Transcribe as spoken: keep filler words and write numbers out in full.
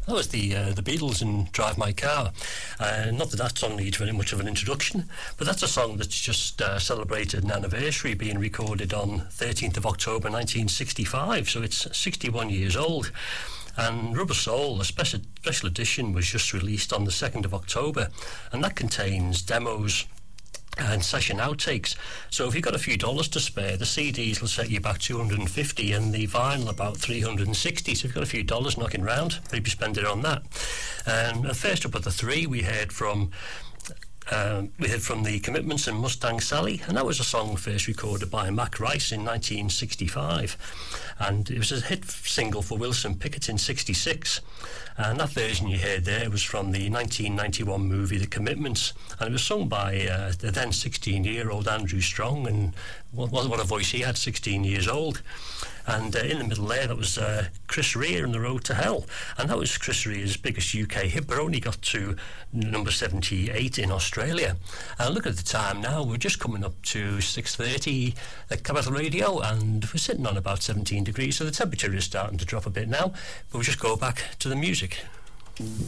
That was the uh, the Beatles and Drive My Car. Uh, not that that song needs very much of an introduction, but that's a song that's just uh, celebrated an anniversary, being recorded on thirteenth of October nineteen sixty-five, so it's sixty-one years old. And Rubber Soul, a special, special edition, was just released on the second of October, and that contains demos and session outtakes. So if you've got a few dollars to spare, the C Ds will set you back two hundred fifty and the vinyl about three hundred sixty. So if you've got a few dollars knocking around, maybe spend it on that. And um, first up at the three, we heard from Um, we heard from the Commitments and Mustang Sally, and that was a song first recorded by Mac Rice in nineteen sixty-five, and it was a hit single for Wilson Pickett in sixty-six, and that version you heard there was from the nineteen ninety-one movie The Commitments, and it was sung by uh, the then sixteen year old Andrew Strong, and what, what a voice he had, sixteen years old. And uh, in the middle there, that was uh, Chris Rea and The Road to Hell. And that was Chris Rea's biggest U K hit, but only got to number seventy-eight in Australia. And look at the time now, we're just coming up to six thirty at Capital Radio, and we're sitting on about seventeen degrees, so the temperature is starting to drop a bit now. But we'll just go back to the music.